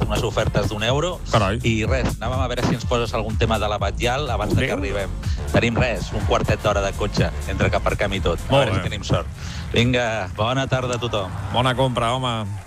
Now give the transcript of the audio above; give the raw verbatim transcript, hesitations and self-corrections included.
unes ofertes d'un euro. Carai. I res, anàvem a veure si ens poses algun tema de la Batllal abans de que Vinga. arribem. Tenim res, un quartet d'hora de cotxe, entre que aparquem i tot. A Molt veure bé. si tenim sort. Vinga, bona tarda a tothom. Bona compra, home.